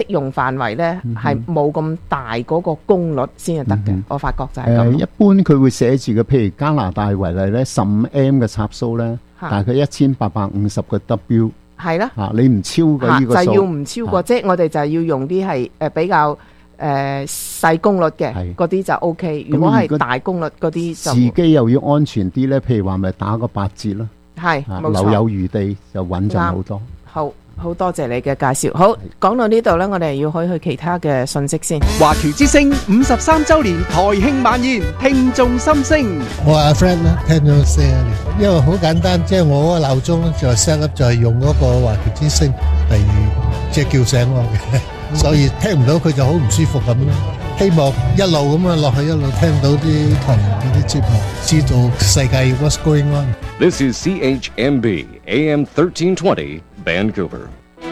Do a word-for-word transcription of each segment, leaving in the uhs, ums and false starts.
用範圍咧係冇咁大嗰個功率先係得嘅。 嗯、 我發覺就係咁。 誒、呃，一般佢會寫住嘅，譬如加拿大為例咧，十五 M 嘅插蘇咧，大概一千八百五十個 W。 係啦， 嚇、啊、你唔超過呢個數， 就要唔超過，啊、即係我哋就係要用啲係誒比較誒、呃、細功率嘅嗰啲就 O K。如果係大功率嗰啲就自己又要安全啲咧，譬如話咪打個八折咯， 係、啊、 留有餘地就穩陣好多。 好。好多謝你嘅介紹。好，講到呢度呢，我哋要去去其他嘅信息先。 華僑之聲五十三週年台慶晚宴，聽眾心聲。 我阿 friend 咧聽咗四十年，因為好簡單，即係我嗰個鬧鐘咧就 set up 就係用嗰個華僑之聲嚟即係叫醒我嘅，所以聽唔到佢就好唔舒服咁咯。希望一路咁啊落去，一路聽到啲台嗰啲節目，知道世界 what's going on。 This is C H M B A M thirteen twenty Vancouver。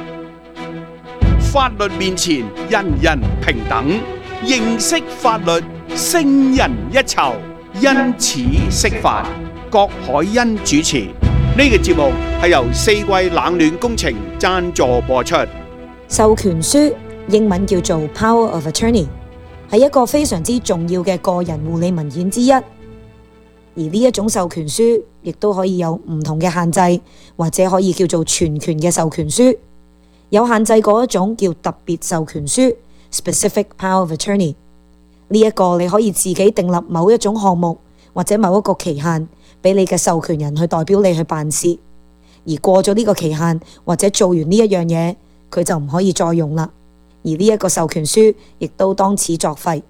法律面前人人平等，認識法律勝人一籌，因此釋法。郭海欣主持，呢、這個節目係由四季冷暖工程贊助播出。 授權書英文叫做 Power of Attorney， 係一個非常之重要嘅個人護理文件之一。而呢一種授權書亦都可以有唔同嘅限制，或者可以叫做全權嘅授權書。有限制嗰一種叫特別授權書 Specific Power of Attorney。 呢一個你可以自己訂立某一種項目或者某一個期限俾你嘅授權人去代表你去辦事，而過咗呢個期限或者做完呢一樣嘢，佢就唔可以再用啦。而呢一個授權書亦都當此作廢。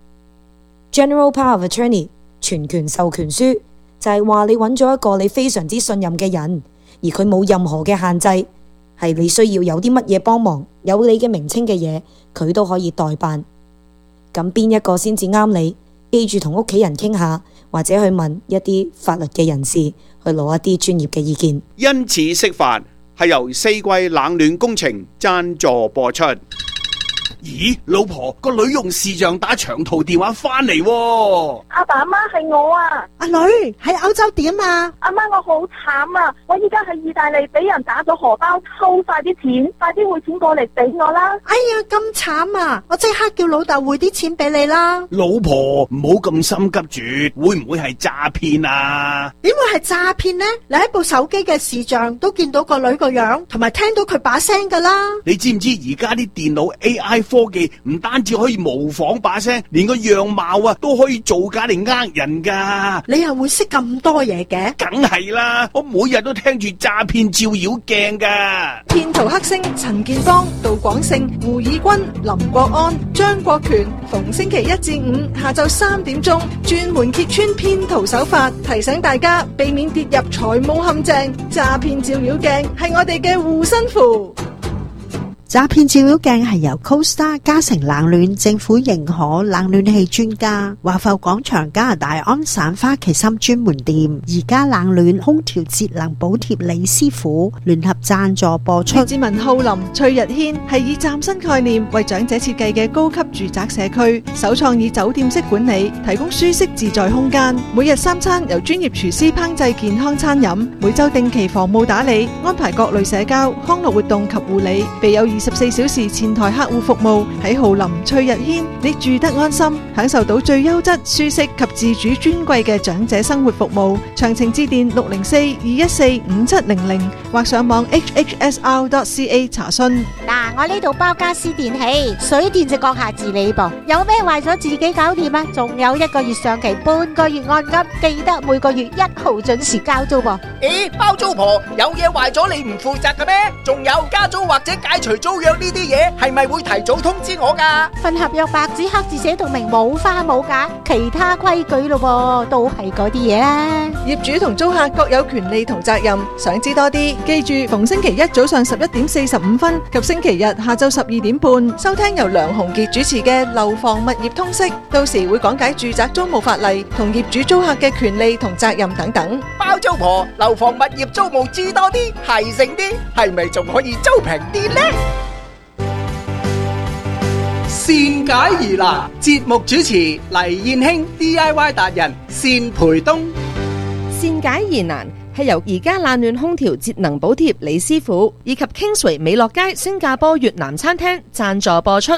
General Power of Attorney 全權授權書就係話你揾咗一個你非常之信任嘅人，而佢冇任何嘅限制，係你需要有啲乜嘢幫忙，有你嘅名稱嘅嘢，佢都可以代辦。咁邊一個先至啱你？記住同屋企人傾下，或者去問一啲法律嘅人士，去攞一啲專業嘅意見。 因此釋法係由四季冷暖工程贊助播出。咦，老婆，個女用視像打長途電話翻嚟喎。 阿爸阿媽係我啊。 阿女喺歐洲點啊？ 阿媽，我好慘啊！我依家喺意大利俾人打咗荷包，抽晒啲錢，快啲匯錢過嚟俾我啦！ 哎呀，咁慘啊！我即刻叫老豆匯啲錢俾你啦。 老婆，唔好咁心急住，會唔會係詐騙啊？ 點會係詐騙呢？你喺部手機嘅視像都見到個女個樣，同埋聽到佢把聲噶啦。 你知唔知而家啲電腦 A I 科技唔單止可以模仿把聲，連個樣貌啊都可以造假嚟呃人噶。 你又會識咁多嘢嘅？ 梗係啦，我每日都聽住詐騙照妖鏡噶。 騙徒黑星陳建邦、杜廣勝、胡以軍、林國安、張國權，逢星期一至五下晝三點鐘，專門揭穿騙徒手法，提醒大家避免跌入財務陷阱。詐騙照妖鏡係我哋嘅護身符。 詐騙照妖鏡係由 CoStar 嘉誠冷暖政府認可冷暖氣專家華埠廣場加拿大安省花旗參專門店而家冷暖空調節能補貼李師傅聯合贊助播出。 志文浩林、崔日軒係以嶄新概念為長者設計嘅高級住宅社區，首創以酒店式管理，提供舒適自在空間。每日三餐由專業廚師烹製健康餐飲，每週定期房務打理，安排各類社交康樂活動及護理，備有二十四小時前台客戶服務。喺浩林翠日軒，你住得安心，享受到最優質、舒適及自主尊貴嘅長者生活服務。詳情致電六零四二一四五七零零或上網 h h s r dot c a 查詢。 嗱，我呢度包家私電器、水電就閣下自理噃，有咩壞咗自己搞掂啊！仲有一個月上期，半個月按金，記得每個月一號準時交租噃。 咦，包租婆有嘢壞咗你唔負責嘅咩？仲有加租或者解除租約呢啲嘢，係咪會提早通知我噶？ 份合約白紙黑字寫到明，冇花冇假，其他規矩咯噃，都係嗰啲嘢啦。 業主同租客各有權利同責任，想知多啲，記住逢星期一早上十一點四十五分及星期日下晝十二點半收聽由梁鴻傑主持嘅《樓房物業通識》，到時會講解住宅租務法例同業主租客嘅權利同責任等等。 包租婆樓房物業租務知多啲，係剩啲，係咪仲可以租平啲呢？ 善解疑難，節目主持黎燕卿 D I Y 達人單培東。 善解疑難係由而家冷暖空調節能補貼李師傅以及 Kingsway 美樂街新加坡越南餐廳贊助播出。